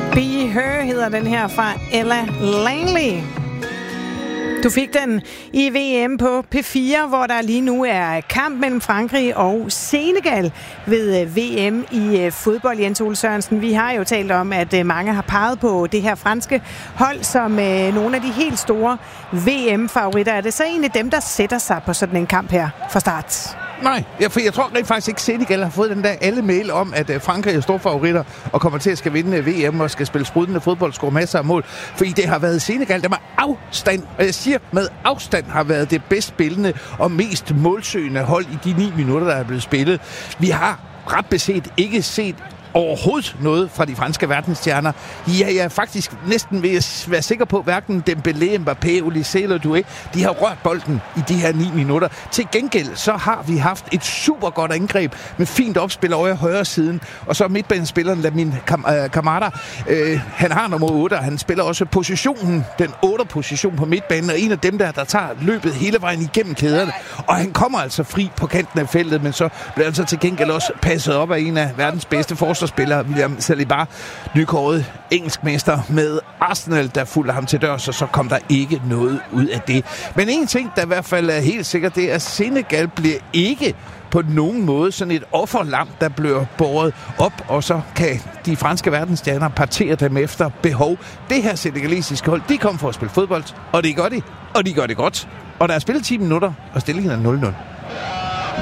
Be Her hedder den her fra Ella Langley. Du fik den i VM på P4, hvor der lige nu er kamp mellem Frankrig og Senegal ved VM i fodbold. Jens Ole Sørensen, vi har jo talt om, at mange har peget på det her franske hold som nogle af de helt store VM-favoritter. Er det så egentlig dem, der sætter sig på sådan en kamp her fra start? Nej, for jeg tror rent faktisk ikke, Senegal har fået den der alle mail om, at Frankrig er store favoritter og kommer til at skal vinde VM og skal spille sprudende fodbold, score masser af mål. Fordi det har været Senegal, der med afstand, og jeg siger med afstand, har været det bedst spillende og mest målsøgende hold i de 9 minutter, der er blevet spillet. Vi har ret beset ikke set overhovedet noget fra de franske verdensstjerner. Ja, jeg er faktisk næsten ved at være sikker på, hverken Dembélé, Mbappé, Olise eller Doué, de har rørt bolden i de her 9 minutter. Til gengæld så har vi haft et super godt angreb med fint opspil over i højre siden, og så midtbanespilleren Lamine Camara. Han har nummer 8, og han spiller også positionen, den 8. position på midtbanen, og en af dem der tager løbet hele vejen igennem kæderne. Og han kommer altså fri på kanten af feltet, men så bliver han så til gengæld også passet op af en af verdens bedste forsvarsspillere, William Saliba, nykåret engelskmester med Arsenal, der fulgte ham til dørs, og så kom der ikke noget ud af det. Men en ting, der i hvert fald er helt sikkert, det er, at Senegal bliver ikke på nogen måde sådan et offerlam, der bliver båret op, og så kan de franske verdensstjerner partere dem efter behov. Det her senegalesiske hold, de kom for at spille fodbold, og det gør de, og de gør det godt. Og der er spillet 10 minutter, og stillingen er 0-0.